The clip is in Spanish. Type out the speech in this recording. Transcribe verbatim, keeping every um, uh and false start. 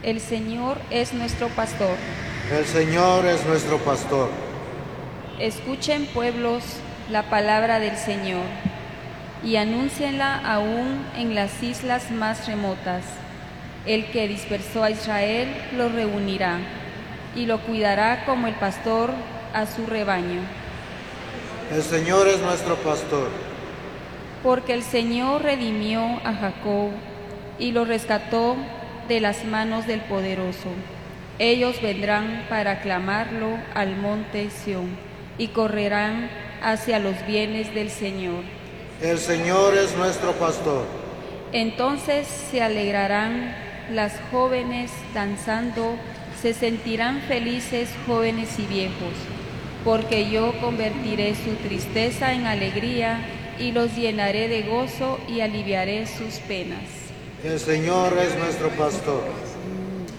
El Señor es nuestro pastor. El Señor es nuestro pastor. Escuchen, pueblos, la palabra del Señor, y anúncienla aún en las islas más remotas. El que dispersó a Israel lo reunirá, y lo cuidará como el pastor a su rebaño. El Señor es nuestro pastor. Porque el Señor redimió a Jacob y lo rescató de las manos del poderoso. Ellos vendrán para aclamarlo al monte Sión y correrán hacia los bienes del Señor. El Señor es nuestro pastor. Entonces se alegrarán las jóvenes danzando, se sentirán felices jóvenes y viejos, porque yo convertiré su tristeza en alegría y los llenaré de gozo y aliviaré sus penas. El Señor es nuestro pastor.